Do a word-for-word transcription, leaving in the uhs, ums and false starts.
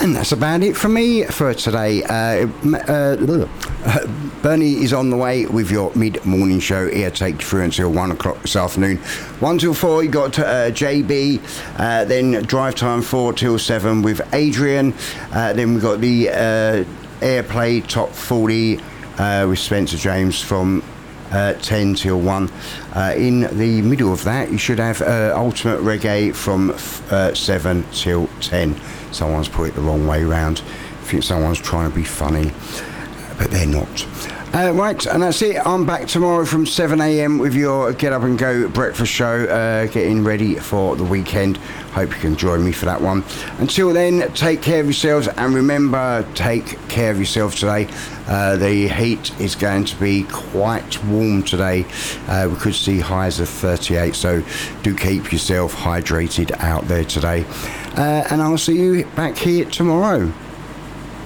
And that's about it from me for today. Uh, uh, Bernie is on the way with your mid-morning show. He'll take you through until one o'clock this afternoon. one till four, you got uh, J B. Uh, then drive time four till seven with Adrian. Uh, then we've got the uh, Airplay Top forty uh, with Spencer James from Uh, ten till one. Uh, in the middle of that, you should have uh, Ultimate Reggae from uh, seven till ten. Someone's put it the wrong way round. I think someone's trying to be funny, but they're not. Uh, right, and that's it. I'm back tomorrow from seven a.m. with your Get Up and Go breakfast show, uh, getting ready for the weekend. Hope you can join me for that one. Until then, take care of yourselves, and remember, take care of yourself today. Uh, the heat is going to be quite warm today. Uh, we could see highs of thirty-eight, so do keep yourself hydrated out there today. Uh, and I'll see you back here tomorrow.